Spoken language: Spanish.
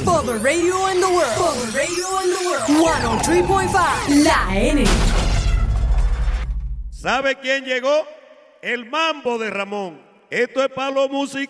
For the radio in the world. For the radio in the world. 103.5 La N. ¿Sabe quién llegó? El mambo de Ramón. Esto es para los músicos.